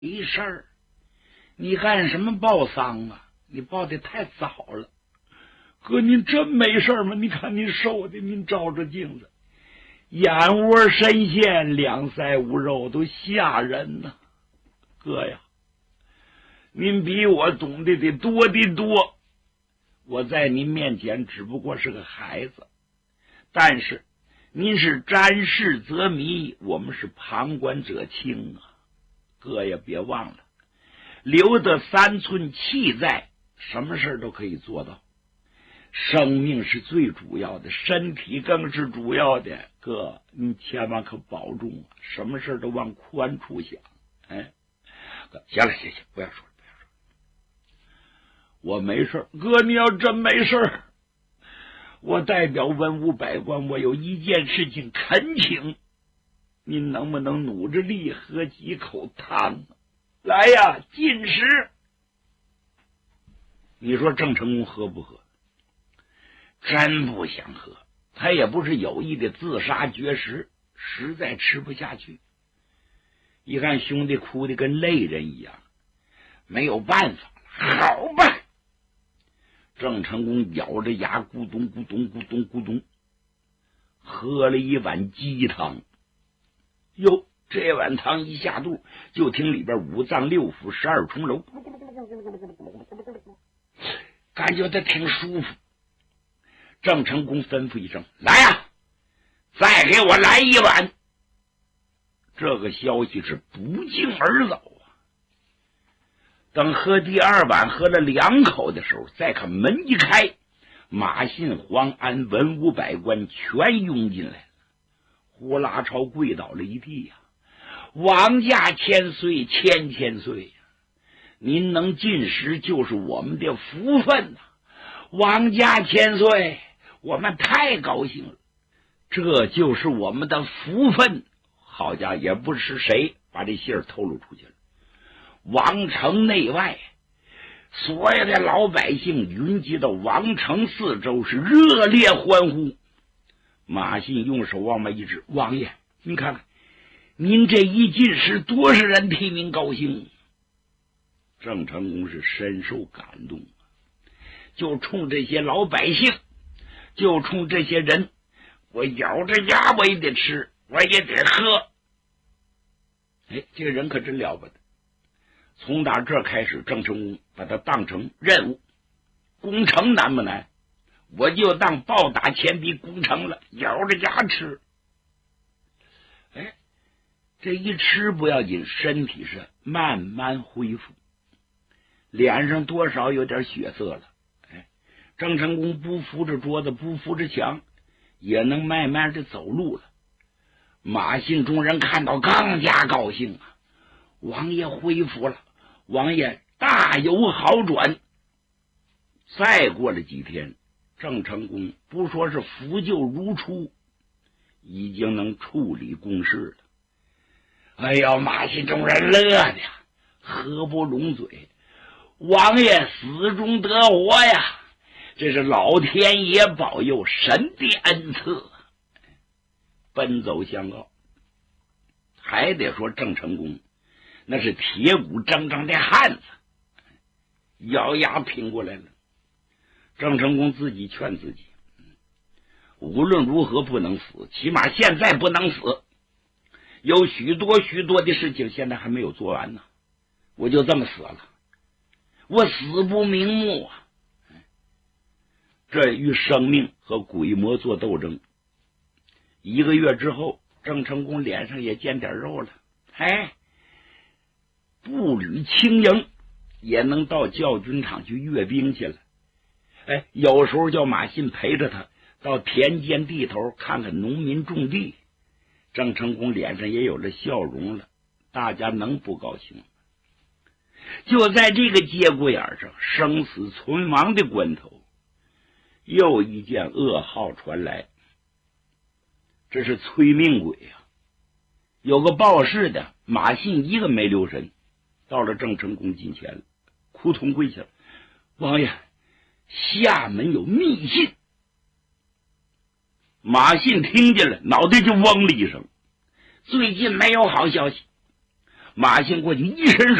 没事儿，你干什么报丧啊？你报的太早了。哥，您真没事吗？你看您瘦的，您照着镜子，眼窝深陷，两腮无肉，都吓人呐。哥呀，您比我懂得得多的多。我在您面前只不过是个孩子，但是您是沾事则迷，我们是旁观者清啊。哥呀，别忘了，留得三寸气在，什么事都可以做到。生命是最主要的，身体更是主要的。哥，你千万可保重啊，什么事都往宽处想。哎，哥，行了，行，不要说了，不要说了。我没事，哥，你要真没事，我代表文武百官，我有一件事情恳请，您能不能努着力喝几口汤？来呀，进食。你说郑成功喝不喝？真不想喝，他也不是有意的自杀绝食，实在吃不下去。一看兄弟哭的跟泪人一样，没有办法了，好吧。郑成功咬着牙咕咚咕咚咕咚咕咚喝了一碗鸡汤。哟，这碗汤一下肚，就听里边五脏六腑12重楼，感觉他挺舒服。郑成功吩咐一声：“来呀，再给我来一碗。”这个消息是不胫而走啊。等喝第二碗，喝了2口的时候，再看门一开，马信、黄安、文武百官全涌进来了。呼啦超跪倒了一地呀！王家千岁，千岁呀！您能进食就是我们的福分呐！王家千岁，我们太高兴了，这就是我们的福分。好家伙，也不是谁把这信儿透露出去了，王城内外所有的老百姓云集到王城四周，是热烈欢呼。马信用手往外一指：“王爷，您看看，您这一进食，多少人替您高兴。”郑成功是深受感动，就冲这些老百姓，就冲这些人，我咬着牙我也得吃，我也得喝。哎，这个人可真了不得。从打这开始，郑成功把它当成任务。攻城难不难？我就当暴打前敌攻城了，咬着牙吃。哎，这一吃不要紧，身体是慢慢恢复，脸上多少有点血色了。哎，郑成功不扶着桌子，不扶着墙，也能慢慢的走路了。马信众人看到更加高兴啊！王爷恢复了，王爷大有好转。再过了几天，郑成功不说是扶柩如初，已经能处理公事了。哎呀，马信众人乐的合不拢嘴，王爷死中得活呀！这是老天爷保佑，神的恩赐。奔走相告，还得说郑成功那是铁骨铮铮的汉子，咬牙拼过来了。郑成功自己劝自己，无论如何不能死，起码现在不能死，有许多的事情现在还没有做完呢，我就这么死了，我死不瞑目啊！这与生命和鬼魔做斗争。1个月之后，郑成功脸上也见点肉了，哎，步履轻盈，也能到教军场去阅兵去了。哎，有时候叫马信陪着他到田间地头看看农民种地，郑成功脸上也有了笑容了，大家能不高兴？就在这个节骨眼上，生死存亡的关头，又一件噩耗传来。这是催命鬼啊！有个报事的，马信一个没留神，到了郑成功近前了，扑通跪下了：“王爷，厦门有密信。”马信听见了，脑袋就嗡了一声。最近没有好消息， 马兴过去一伸手。